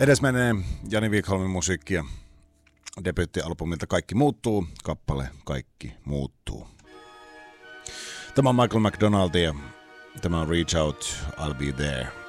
Edes menee Jani Wikholmin musiikkia debyyttialbumilta Kaikki muuttuu, kappale Kaikki muuttuu. Tämä on Michael McDonald ja tämä on Reach Out, I'll Be There.